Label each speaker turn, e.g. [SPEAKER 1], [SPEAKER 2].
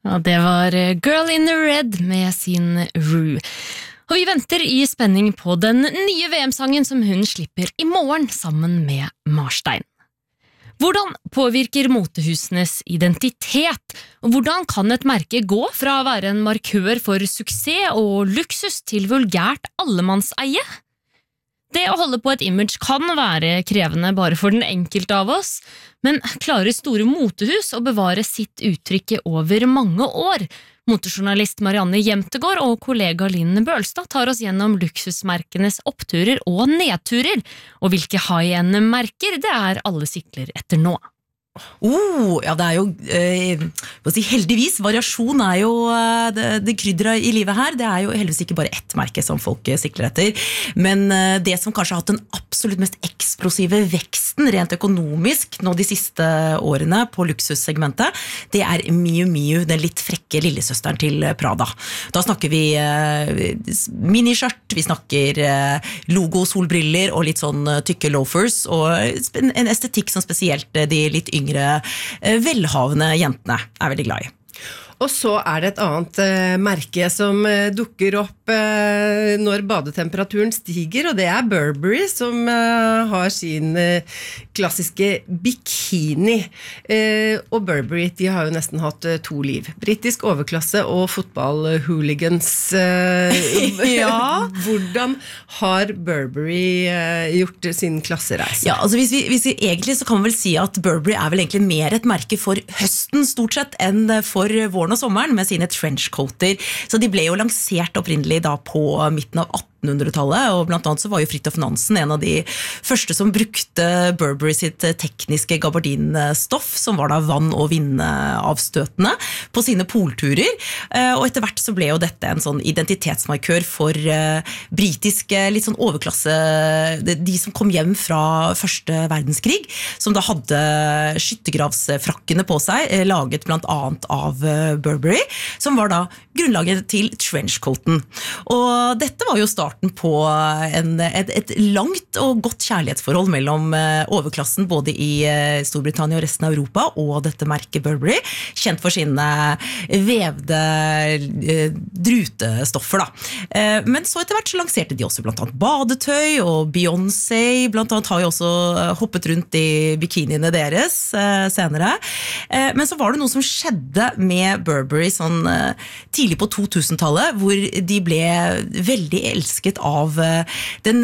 [SPEAKER 1] Ja, det var Girl in the Red med sin Rue. Og vi venter i spenning på den nye VM-sangen som hun slipper i morgen sammen med Marstein. Hvordan påvirker motehusenes identitet, og hvordan kan et merke gå fra å være en markør for suksess og luksus til vulgært allemannseie? Det å holde på et image kan være krevende bare for den enkelte av oss, men klarer store motehus å bevare sitt uttrykk over mange år? Motejournalist Marianne Jemtegård og kollega Linn Bølstad tar oss gjennom luksusmerkenes oppturer og nedturer, og hvilke high-end-merker det er alle sikler etter nå.
[SPEAKER 2] Ja, det jo heldigvis, variasjon jo det krydderet i livet her. Det jo heldigvis ikke bare ett merke som folk sikler etter, men det som kanskje har hatt den absolutt mest eksplosive veksten rent økonomisk nå de siste årene på luksussegmentet, det Miu Miu, den litt frekke lillesøsteren til Prada. Da snakker vi miniskjørt, vi snakker logo-solbriller og litt sånn tykke loafers, og en estetikk som spesielt de litt yngre velhavende jentene veldig glad i.
[SPEAKER 3] Og så det et annet merke som dukker opp når badetemperaturen stiger, og det Burberry som har sin klassiske bikini. Og Burberry, de har jo nesten hatt to liv. Britisk overklasse og fotballhooligans. Ja. Hvordan har Burberry gjort sin klassereise?
[SPEAKER 2] Ja, altså hvis vi egentlig så kan man vel si at Burberry vel egentlig mer et merke for høsten stort sett enn for våren og sommeren med sine trenchcoater. Så de ble jo lansert opprinnelig da på midten av 1800-tallet, og blant annet så var jo Fridtjof Nansen en av de første som brukte Burberry sitt tekniske gabardinstoff, som var da vann- og vindavstøtende, på sine polturer. Og etter hvert så ble jo dette en sånn identitetsmarkør for britiske, litt sånn overklasse, de som kom hjem fra første verdenskrig, som da hadde skyttergravsfrakkene på seg, laget blant annet av Burberry, som var da grunnlaget til trenchcoaten. Og dette var jo starten på et langt og godt kjærlighetsforhold mellom overklassen både i Storbritannia og resten av Europa og dette merket Burberry, kjent for sine vevde drutestoffer da. Men så etter hvert så lanserte de også blant annet badetøy, og Beyoncé blant annet har jo også hoppet rundt i bikiniene deres senere. Men så var det noe som skjedde med Burberry sånn tidlig på 2000-tallet, hvor de ble veldig elsket av den